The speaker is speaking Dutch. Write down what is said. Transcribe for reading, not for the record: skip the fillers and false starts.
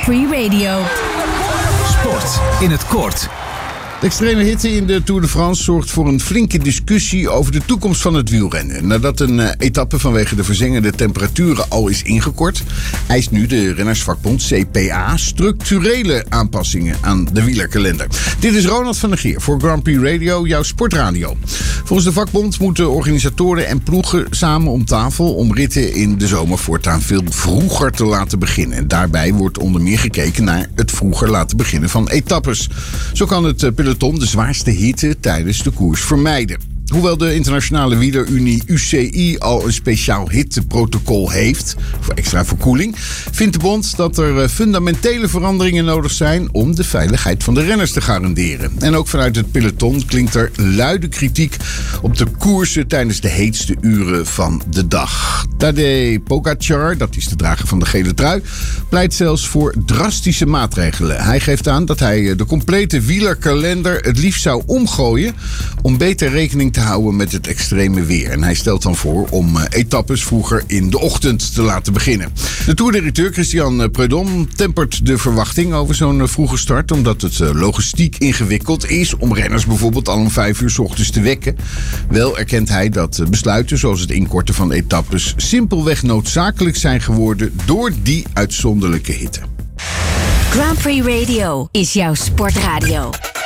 Prix Radio. Sport in het kort. De extreme hitte in de Tour de France zorgt voor een flinke discussie over de toekomst van het wielrennen. Nadat een etappe vanwege de verzengende temperaturen al is ingekort, eist nu de rennersvakbond CPA structurele aanpassingen aan de wielerkalender. Dit is Ronald van der Geer voor Grand Prix Radio, jouw sportradio. Volgens de vakbond moeten organisatoren en ploegen samen om tafel om ritten in de zomer voortaan veel vroeger te laten beginnen. En daarbij wordt onder meer gekeken naar het vroeger laten beginnen van etappes. Zo kan het peloton de zwaarste hitte tijdens de koers vermijden. Hoewel de internationale wielerunie UCI al een speciaal hitteprotocol heeft voor extra verkoeling, vindt de bond dat er fundamentele veranderingen nodig zijn om de veiligheid van de renners te garanderen. En ook vanuit het peloton klinkt er luide kritiek op de koersen tijdens de heetste uren van de dag. Tadej Pogačar, dat is de drager van de gele trui, pleit zelfs voor drastische maatregelen. Hij geeft aan dat hij de complete wielerkalender het liefst zou omgooien om beter rekening te houden met het extreme weer. En hij stelt dan voor om etappes vroeger in de ochtend te laten beginnen. De toerdirecteur Christian Prudhomme tempert de verwachting over zo'n vroege start, omdat het logistiek ingewikkeld is om renners bijvoorbeeld al om 5 uur 's ochtends te wekken. Wel erkent hij dat besluiten zoals het inkorten van etappes simpelweg noodzakelijk zijn geworden door die uitzonderlijke hitte. Grand Prix Radio is jouw sportradio.